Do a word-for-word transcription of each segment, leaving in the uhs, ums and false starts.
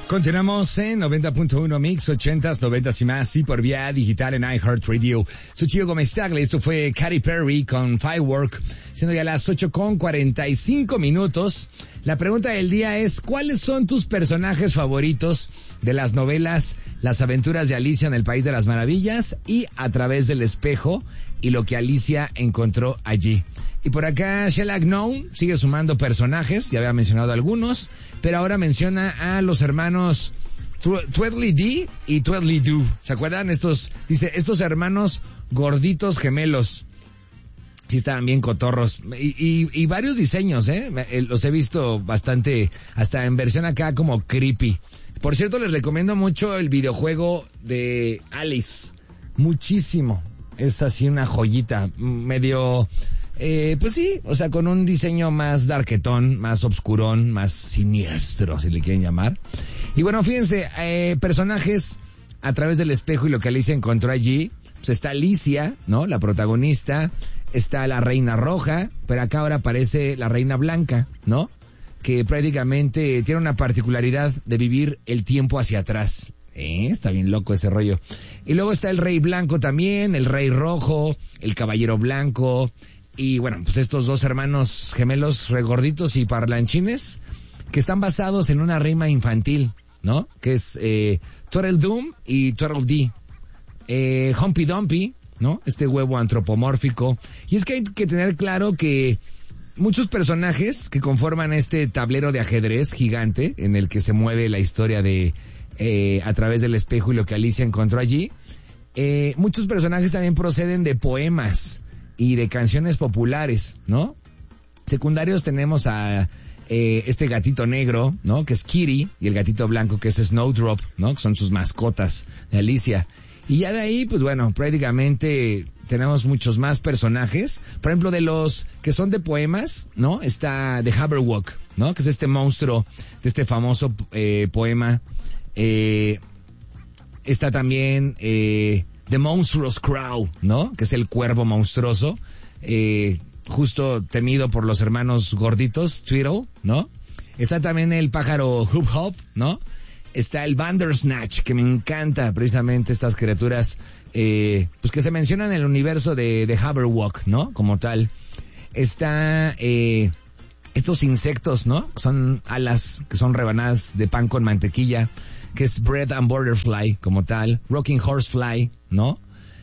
Continuamos en noventa punto uno Mix, ochentas, noventas y más, y por vía digital en iHeartRadio. Soy Chico Gómez Tagle, esto fue Katy Perry con Firework, siendo ya las ocho con cuarenta y cinco minutos. La pregunta del día es, ¿cuáles son tus personajes favoritos de las novelas Las aventuras de Alicia en el País de las Maravillas y A través del espejo y lo que Alicia encontró allí? Y por acá Shellac Gnome sigue sumando personajes, ya había mencionado algunos, pero ahora menciona a los hermanos Tweedledee y Tweedledoo. ¿Se acuerdan? Estos, dice, estos hermanos gorditos gemelos. Sí estaban bien cotorros. Y, y, y varios diseños, ¿eh? Los he visto bastante, hasta en versión acá como creepy. Por cierto, les recomiendo mucho el videojuego de Alice. Muchísimo. Es así una joyita, medio... Eh, pues sí, o sea, con un diseño más darketón, más obscurón, más siniestro, si le quieren llamar. Y bueno, fíjense, eh, personajes a través del espejo y lo que Alicia encontró allí. Pues está Alicia, ¿no? La protagonista. Está la Reina Roja, pero acá ahora aparece la Reina Blanca, ¿no? Que prácticamente tiene una particularidad de vivir el tiempo hacia atrás. ¿Eh? Está bien loco ese rollo. Y luego está el Rey Blanco también, el Rey Rojo, el Caballero Blanco. Y bueno, pues estos dos hermanos gemelos regorditos y parlanchines que están basados en una rima infantil, ¿no? Que es eh, Tweedledum y Tweedledee. Eh, Humpty Dumpty, ¿no? Este huevo antropomórfico. Y es que hay que tener claro que muchos personajes que conforman este tablero de ajedrez gigante en el que se mueve la historia de eh, A través del espejo y lo que Alicia encontró allí, eh, muchos personajes también proceden de poemas y de canciones populares, ¿no? Secundarios tenemos a eh, este gatito negro, ¿no? Que es Kitty, y el gatito blanco que es Snowdrop, ¿no? Que son sus mascotas de Alicia. Y ya de ahí, pues bueno, prácticamente tenemos muchos más personajes. Por ejemplo, de los que son de poemas, ¿no? Está The Haberwock, ¿no? Que es este monstruo de este famoso eh, poema. Eh, está también eh, The Monstrous Crow, ¿no? Que es el cuervo monstruoso, eh, justo temido por los hermanos gorditos, Tweedle, ¿no? Está también el pájaro Hoop Hop, ¿no? Está el Bandersnatch, que me encanta precisamente estas criaturas, eh, pues que se mencionan en el universo de, de Haberwock, ¿no? Como tal. Está, eh, estos insectos, ¿no? Son alas que son rebanadas de pan con mantequilla, que es Bread and Butterfly, como tal. Rocking Horsefly, ¿no?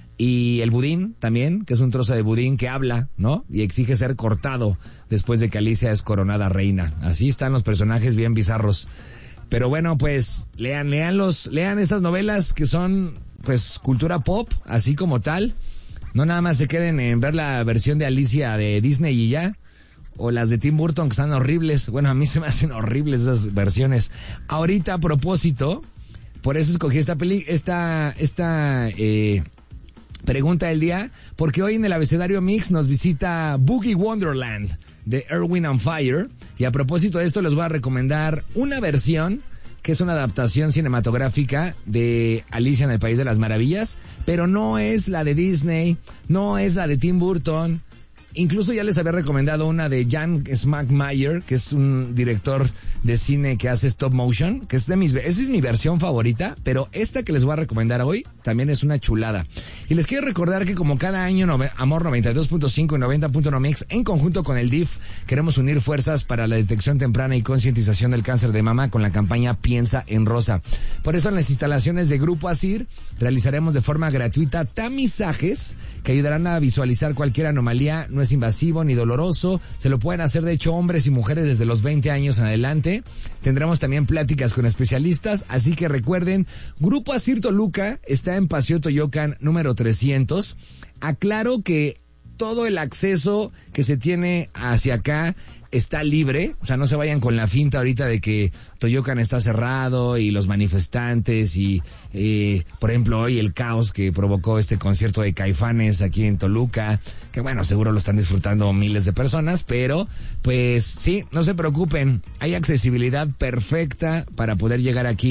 Y el budín también, que es un trozo de budín que habla, ¿no? Y exige ser cortado después de que Alicia es coronada reina. Así están los personajes bien bizarros. Pero bueno, pues, lean, lean los, lean estas novelas que son, pues, cultura pop, así como tal. No nada más se queden en ver la versión de Alicia de Disney y ya. O las de Tim Burton, que están horribles. Bueno, a mí se me hacen horribles esas versiones. Ahorita, a propósito, por eso escogí esta peli, esta, esta, eh, pregunta del día, porque hoy en el Abecedario Mix nos visita Boogie Wonderland de Earth, Wind and Fire, y a propósito de esto les voy a recomendar una versión que es una adaptación cinematográfica de Alicia en el País de las Maravillas, pero no es la de Disney, no es la de Tim Burton. Incluso ya les había recomendado una de Jan Smackmayer, que es un director de cine que hace stop motion, que es de mis, esa es mi versión favorita, pero esta que les voy a recomendar hoy también es una chulada. Y les quiero recordar que como cada año Amor noventa y dos punto cinco y noventa punto uno Mix, en conjunto con el D I F, queremos unir fuerzas para la detección temprana y concientización del cáncer de mama con la campaña Piensa en Rosa. Por eso en las instalaciones de Grupo Asir realizaremos de forma gratuita tamizajes que ayudarán a visualizar cualquier anomalía. No es invasivo ni doloroso, se lo pueden hacer de hecho hombres y mujeres desde los veinte años en adelante. Tendremos también pláticas con especialistas, así que recuerden, Grupo Asir Toluca está en Paseo Toyocan número trescientos. Aclaro que todo el acceso que se tiene hacia acá está libre, o sea, no se vayan con la finta ahorita de que Toyocan está cerrado y los manifestantes y, eh, por ejemplo, hoy el caos que provocó este concierto de Caifanes aquí en Toluca, que bueno, seguro lo están disfrutando miles de personas, pero pues sí, no se preocupen, hay accesibilidad perfecta para poder llegar aquí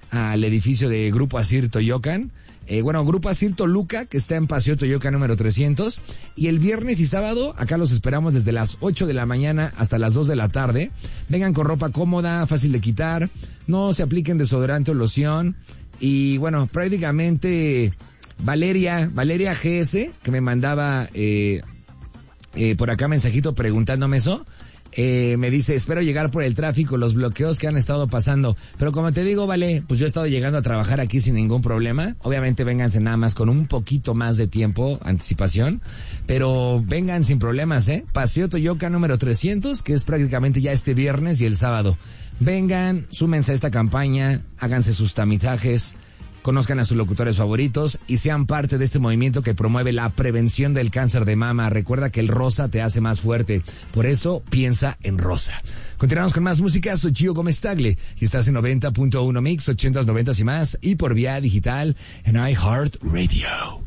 al edificio de Grupo Asir Toyocan. Eh, bueno, Grupo Asir Toluca, que está en Paseo Toyocan número trescientos. Y el viernes y sábado, acá los esperamos desde las ocho de la mañana hasta las dos de la tarde. Vengan con ropa cómoda, fácil de quitar. No se apliquen desodorante o loción. Y bueno, prácticamente Valeria, Valeria G S, que me mandaba eh, eh, por acá mensajito preguntándome eso. Eh, me dice, espero llegar por el tráfico, los bloqueos que han estado pasando. Pero como te digo, vale, pues yo he estado llegando a trabajar aquí sin ningún problema. Obviamente vénganse nada más con un poquito más de tiempo, anticipación. Pero vengan sin problemas, ¿eh? Paseo Toyocan número trescientos, que es prácticamente ya este viernes y el sábado. Vengan, súmense a esta campaña, háganse sus tamizajes, conozcan a sus locutores favoritos y sean parte de este movimiento que promueve la prevención del cáncer de mama. Recuerda que el rosa te hace más fuerte. Por eso, piensa en rosa. Continuamos con más música. Soy Gio Gómez Tagle y estás en noventa punto uno Mix, ochentas, noventas y más, y por vía digital en iHeartRadio.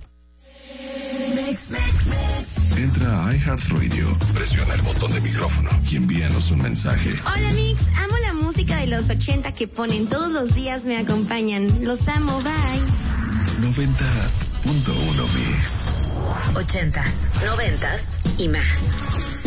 Entra a iHeartRadio, presiona el botón de micrófono y envíanos un mensaje. Hola Mix, amo la música de los ochenta que ponen todos los días, me acompañan. Los amo, bye. noventa punto uno Mix. Ochentas, noventas y más.